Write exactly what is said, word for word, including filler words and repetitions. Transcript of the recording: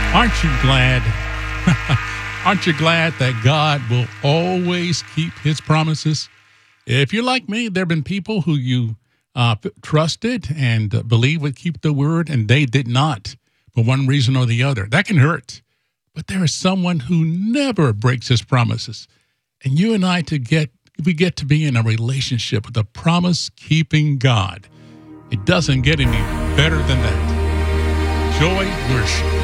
Aren't you glad? Aren't you glad that God will always keep his promises? If you're like me, there have been people who you uh, trusted and uh, believed would keep the word, and they did not for one reason or the other. That can hurt. But there is someone who never breaks his promises. And you and I, to get, we get to be in a relationship with a promise-keeping God. It doesn't get any better than that. Joy Worship.